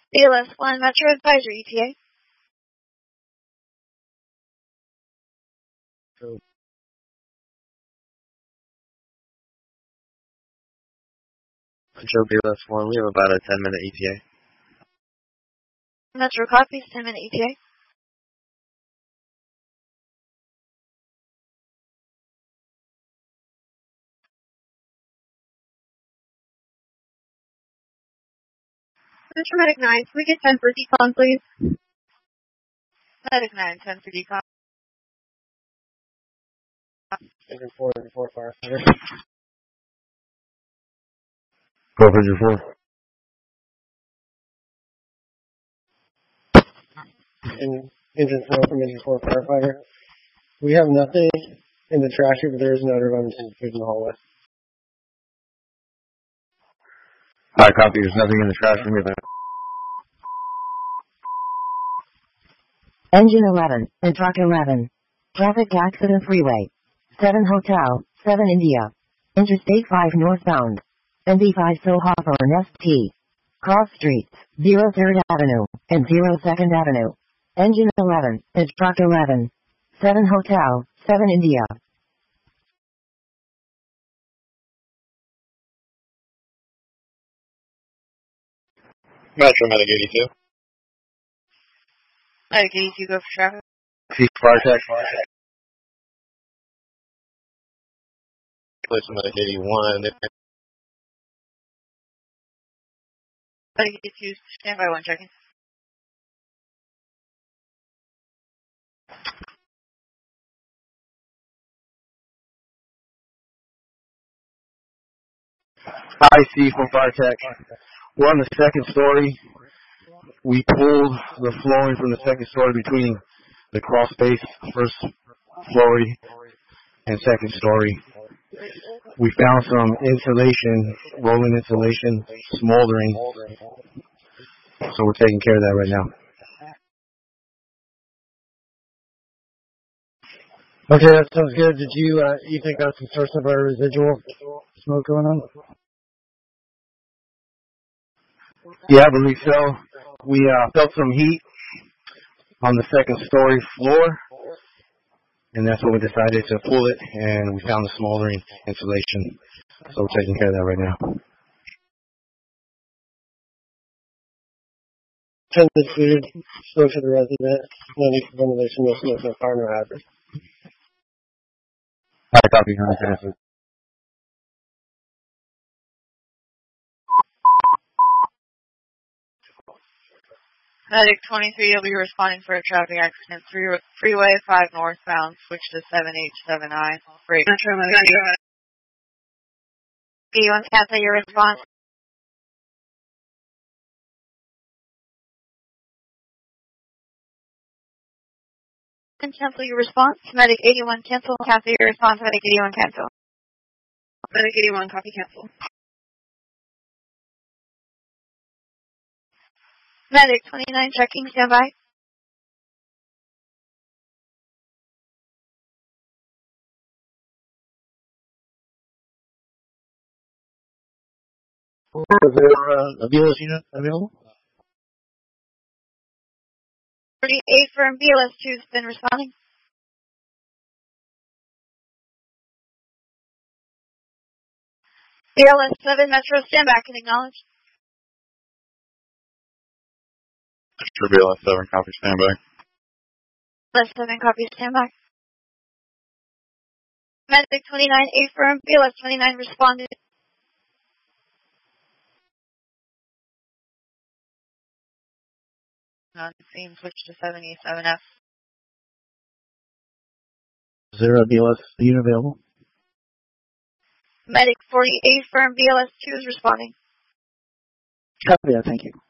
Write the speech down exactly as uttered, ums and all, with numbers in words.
B L S one Metro Advisory, E T A. So, Metro B L S one, we have about a ten minute E T A. Metro copies, ten minute E T A. Metro Medic nine, can we get ten for decon, please? Medic nine, ten for decon. Engine four, engine four, firefighter. Go for engine four. En- engine four from engine four, firefighter. We have nothing in the trash here, but there is an odor of untended food in the hallway. High copy, there's nothing in the trash room either. Engine eleven, and truck eleven. Traffic accident freeway. seven Hotel, seven India. Interstate five northbound. N B five So Hawthorne S T. Cross streets, zero third Avenue, and zero second Avenue. Engine eleven, and truck eleven. seven Hotel, seven India. Metro Medic eighty-two. Medic eighty-two, go for traffic. Chief Fire Tech. Place Medic eighty-one. Medic eighty-two, stand by one checking. Hi, Steve from Fire Tech. We're on the second story. We pulled the flooring from the second story between the crawl space, first story and second story. We found some insulation, rolling insulation, smoldering. So we're taking care of that right now. Okay, that sounds good. Did you, uh, you think that's some source of our residual smoke going on? Yeah, I believe so. We uh, felt some heat on the second story floor, and that's when we decided to pull it, and we found the smoldering insulation. So we're taking care of that right now. Tended food, spoke to the resident, no need for ventilation, no smoke, no fire, no hazard. Hi, copy, one hundred. Medic twenty-three, you'll be responding for a traffic accident. Three, freeway five northbound, switch to seven H seven I. Break. Metro Medic, go ahead. B one, cancel your response. And cancel your response. Medic eighty-one, cancel. Cancel your response. Medic eighty-one, cancel. Medic eighty-one, copy, cancel. Medic twenty-nine, checking, standby. Is there uh, a B L S unit available? thirty-eight from B L S two has been responding. B L S seven, Metro, stand back and acknowledge. Sure, B L S seven, copy, standby. B L S seven, copy, stand by. Medic twenty-nine, eight from B L S twenty-nine responded. On scene, switch to seven E seven F. Is there a B L S unit available? Medic forty-eight from B L S two is responding. Copy that, thank you.